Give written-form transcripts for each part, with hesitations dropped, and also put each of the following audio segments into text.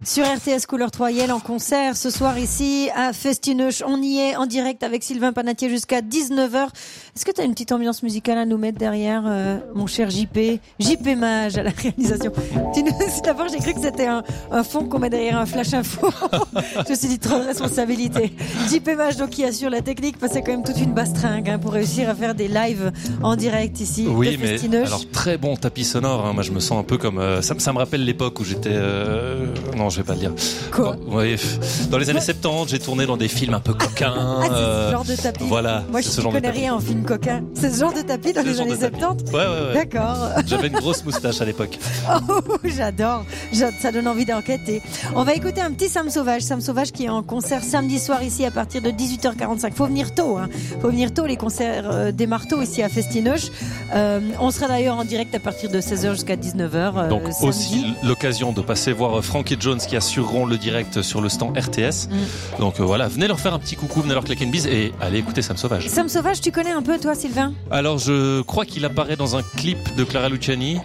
Sur RTS Couleur 3, Yel en concert ce soir ici à Festineuch. On y est en direct avec Sylvain Panatier jusqu'à 19h. Est-ce que tu as une petite ambiance musicale à nous mettre derrière, mon cher JP Mage à la réalisation? D'abord, j'ai cru que c'était un fond qu'on met derrière un flash info. Je me suis dit, trop de responsabilité. JP Mage, donc, qui assure la technique, parce que c'est quand même toute une bastringue pour réussir à faire des lives en direct ici. Oui, de mais Festineuch. alors très bon tapis sonore. Moi, je me sens un peu comme ça me rappelle l'époque où j'étais. Non, je vais pas le dire. Quoi? Oui, dans les années 70, j'ai tourné dans des films un peu coquins. C'est ce genre de tapis. Voilà. Moi, je ne connais rien en film coquin. C'est ce genre de tapis dans les années 70. Ouais. D'accord. J'avais une grosse moustache à l'époque. Oh, j'adore. Ça donne envie d'enquêter. On va écouter un petit Sam Sauvage. Sam Sauvage qui est en concert samedi soir ici à partir de 18h45. Faut venir tôt. Faut venir tôt. Les concerts démarrent tôt ici à Festineuch. On sera d'ailleurs en direct à partir de 16h jusqu'à 19h. Donc samedi. aussi l'occasion de passer voir Frankie Jones qui assureront le direct sur le stand RTS. Donc voilà, venez leur faire un petit coucou, venez leur claquer une bise et allez écouter Sam Sauvage. Sam Sauvage, tu connais un peu toi, Sylvain? Alors je crois qu'il apparaît dans un clip de Clara Luciani.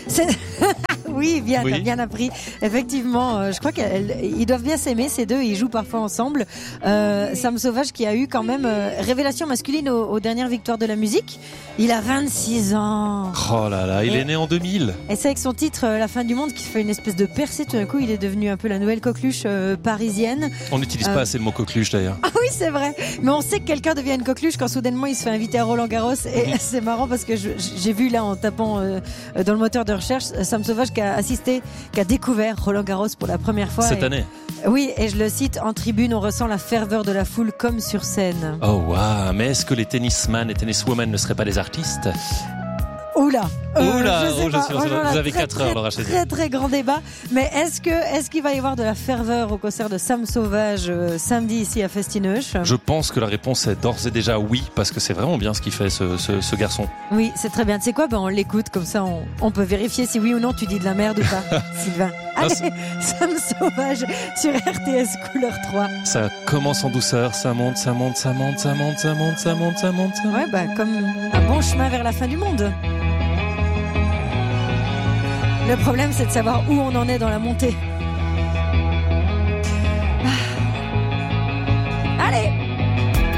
Oui, bien appris. Effectivement, je crois qu'ils doivent bien s'aimer, ces deux, ils jouent parfois ensemble. Sam Sauvage qui a eu quand même révélation masculine aux dernières victoires de la musique. Il a 26 ans. Oh là là, il est né en 2000. Et c'est avec son titre La fin du monde qui fait une espèce de percée. Tout d'un coup, il est devenu un peu la nouvelle coqueluche parisienne. On n'utilise pas assez le mot coqueluche d'ailleurs. Ah oui, c'est vrai. Mais on sait que quelqu'un devient une coqueluche quand soudainement il se fait inviter à Roland Garros. Et c'est marrant parce que j'ai vu là en tapant dans le moteur de recherche Sam Sauvage qui a découvert Roland Garros pour la première fois. Cette année. Oui, et je le cite, en tribune, on ressent la ferveur de la foule comme sur scène. Oh waouh, mais est-ce que les tennisman et tenniswomen ne seraient pas des artistes? Oula, vous avez 4 heures, Laura Chesnay. Très très grand débat. Mais est-ce qu'il va y avoir de la ferveur au concert de Sam Sauvage samedi ici à Festineuch? Je pense que la réponse est d'ores et déjà oui, parce que c'est vraiment bien ce qu'il fait ce garçon. Oui, c'est très bien. Tu sais quoi, on l'écoute comme ça, on peut vérifier si oui ou non tu dis de la merde ou pas, Sylvain. Allez, Sam Sauvage sur RTS Couleur 3. Ça commence en douceur, ça monte. Ouais, comme un bon chemin vers la fin du monde. Le problème, c'est de savoir où on en est dans la montée.